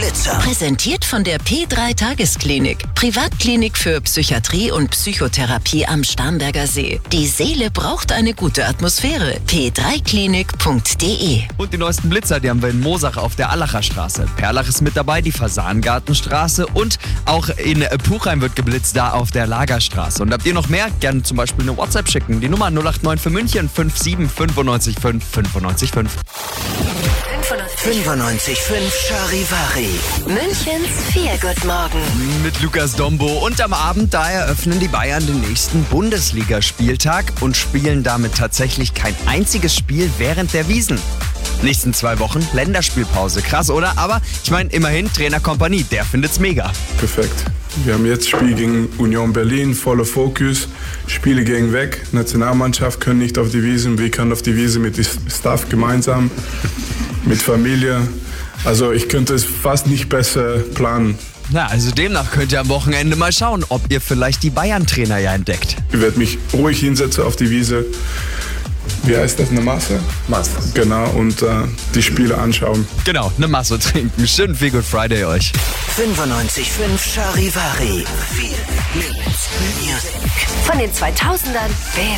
Wochenblitzer. Präsentiert von der P3 Tagesklinik. Privatklinik für Psychiatrie und Psychotherapie am Starnberger See. Die Seele braucht eine gute Atmosphäre. p3klinik.de. Und die neuesten Blitzer, die haben wir in Moosach auf der Allacher Straße. Perlach ist mit dabei, die Fasangartenstraße und auch in Puchheim wird geblitzt, da auf der Lagerstraße. Und habt ihr noch mehr? Gerne zum Beispiel eine WhatsApp schicken. Die Nummer 089 für München 57 95 5 95 5. 95.5 Charivari. Münchens Feelgood-Morgen. Mit Lukas Dombo. Und am Abend, da eröffnen die Bayern den nächsten Bundesligaspieltag und spielen damit tatsächlich kein einziges Spiel während der Wiesn. Nächsten 2 Wochen Länderspielpause. Krass, oder? Aber ich meine, immerhin Trainer Kompanie, der findet's mega. Perfekt. Wir haben jetzt Spiel gegen Union Berlin, voller Fokus. Spiele gehen weg. Nationalmannschaft können nicht auf die Wiesn. Wir können auf die Wiesn mit dem Staff gemeinsam, mit Familie. Also ich könnte es fast nicht besser planen. Na, also demnach könnt ihr am Wochenende mal schauen, ob ihr vielleicht die Bayern-Trainer ja entdeckt. Ich werde mich ruhig hinsetzen auf die Wiese. Wie heißt das, eine Masse? Masse. Genau, und die Spiele anschauen. Genau, eine Masse trinken. Schönen Feel Good Friday euch. 95.5 Charivari. Viel Music. Von den 2000ern bis